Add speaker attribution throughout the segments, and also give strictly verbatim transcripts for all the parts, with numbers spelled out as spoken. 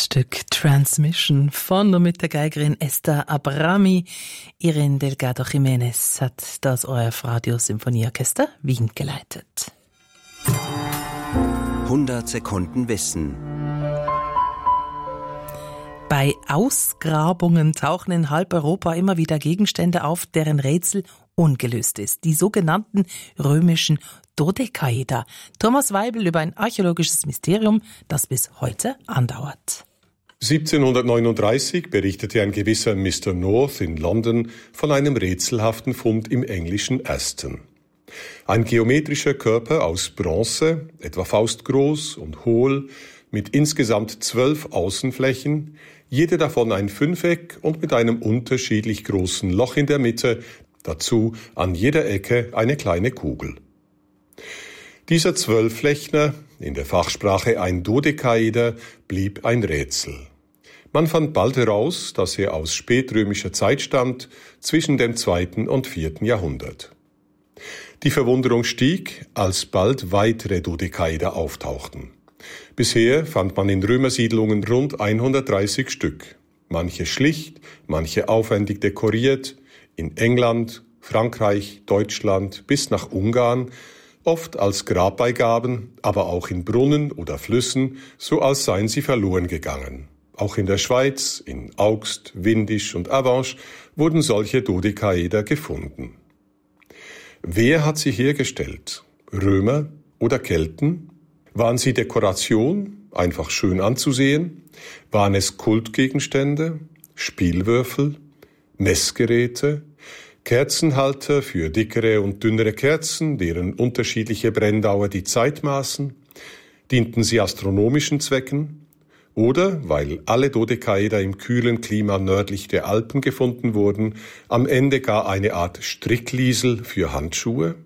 Speaker 1: Das Stück Transmission von und mit der Geigerin Esther Abrami. Irene Delgado Jiménez hat das O R F Radio Symphonieorchester Wien geleitet.
Speaker 2: hundert Sekunden Wissen.
Speaker 1: Bei Ausgrabungen tauchen in halb Europa immer wieder Gegenstände auf, deren Rätsel ungelöst ist. Die sogenannten römischen Dodekaeder. Thomas Weibel über ein archäologisches Mysterium, das bis heute andauert.
Speaker 3: siebzehnhundertneununddreißig berichtete ein gewisser Mister North in London von einem rätselhaften Fund im englischen Aston. Ein geometrischer Körper aus Bronze, etwa faustgroß und hohl, mit insgesamt zwölf Außenflächen, jede davon ein Fünfeck und mit einem unterschiedlich großen Loch in der Mitte, dazu an jeder Ecke eine kleine Kugel. Dieser Zwölfflächner, in der Fachsprache ein Dodekaeder, blieb ein Rätsel. Man fand bald heraus, dass er aus spätrömischer Zeit stammt, zwischen dem zweiten und vierten Jahrhundert. Die Verwunderung stieg, als bald weitere Dodekaeder auftauchten. Bisher fand man in Römersiedlungen rund hundertdreißig Stück, manche schlicht, manche aufwendig dekoriert, in England, Frankreich, Deutschland bis nach Ungarn, oft als Grabbeigaben, aber auch in Brunnen oder Flüssen, so als seien sie verloren gegangen. Auch in der Schweiz, in Augst, Windisch und Avenches wurden solche Dodekaeder gefunden. Wer hat sie hergestellt? Römer oder Kelten? Waren sie Dekoration, einfach schön anzusehen? Waren es Kultgegenstände, Spielwürfel, Messgeräte, Kerzenhalter für dickere und dünnere Kerzen, deren unterschiedliche Brenndauer die Zeit maßen? Dienten sie astronomischen Zwecken? Oder, weil alle Dodekaeder im kühlen Klima nördlich der Alpen gefunden wurden, am Ende gar eine Art Strickliesel für Handschuhe?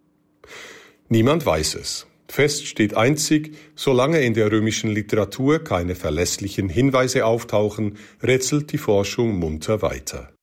Speaker 3: Niemand weiß es. Fest steht einzig, solange in der römischen Literatur keine verlässlichen Hinweise auftauchen, rätselt die Forschung munter weiter.